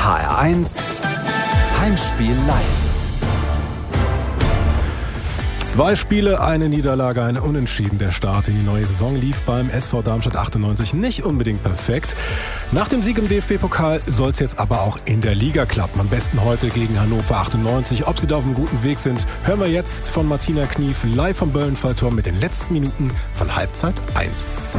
HR1 Heimspiel live. 2 Spiele, eine Niederlage, eine Unentschieden. Der Start in die neue Saison lief beim SV Darmstadt 98 nicht unbedingt perfekt. Nach dem Sieg im DFB-Pokal soll es jetzt aber auch in der Liga klappen. Am besten heute gegen Hannover 98. Ob sie da auf einem guten Weg sind, hören wir jetzt von Martina Knief live vom Böllenfallturm mit den letzten Minuten von Halbzeit 1.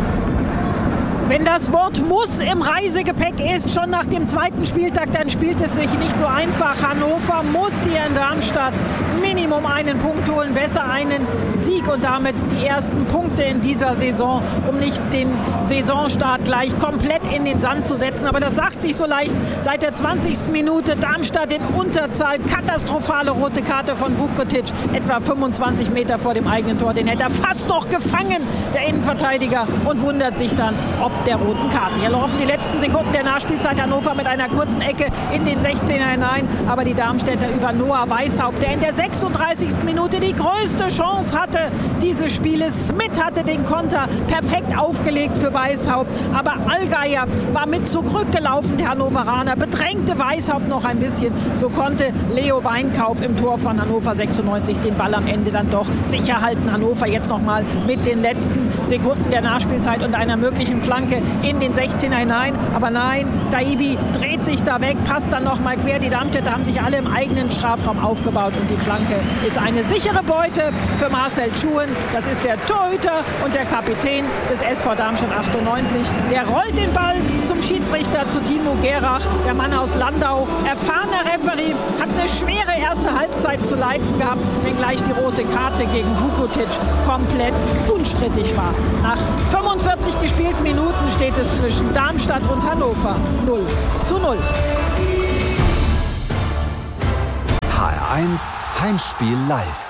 Wenn das Wort muss im Reisegepäck ist, schon nach dem 2. Spieltag, dann spielt es sich nicht so einfach. Hannover muss hier in Darmstadt Minimum einen Punkt holen, besser einen Sieg und damit die ersten Punkte in dieser Saison, um nicht den Saisonstart gleich komplett in den Sand zu setzen. Aber das sagt sich so leicht. Seit der 20. Minute Darmstadt in Unterzahl, katastrophale rote Karte von Vukotic, etwa 25 Meter vor dem eigenen Tor. Den hätte er fast noch gefangen, der Innenverteidiger, und wundert sich dann, ob der roten Karte. Hier laufen die letzten Sekunden der Nachspielzeit. Hannover mit einer kurzen Ecke in den 16er hinein, aber die Darmstädter über Noah Weishaupt, der in der 36. Minute die größte Chance hatte dieses Spieles. Smith hatte den Konter perfekt aufgelegt für Weishaupt, aber Allgeier war mit zurückgelaufen, der Hannoveraner, bedrängte Weishaupt noch ein bisschen. So konnte Leo Weinkauf im Tor von Hannover 96 den Ball am Ende dann doch sicher halten. Hannover jetzt nochmal mit den letzten Sekunden der Nachspielzeit und einer möglichen Flanke in den 16er hinein. Aber nein, Daibi dreht sich da weg, passt dann nochmal quer. Die Darmstädter haben sich alle im eigenen Strafraum aufgebaut und die Flanke ist eine sichere Beute für Marcel Schuhen. Das ist der Torhüter und der Kapitän des SV Darmstadt 98. Der rollt den Ball zum Schiedsrichter, zu Timo Gerach, der Mann aus Landau. Erfahrener Referee, hat eine schwere erste Halbzeit zu leiten gehabt, wenngleich die rote Karte gegen Vukotic komplett unstrittig war. Nach 45 gespielten Minuten steht es zwischen Darmstadt und Hannover 0:0. HR1 Heimspiel live.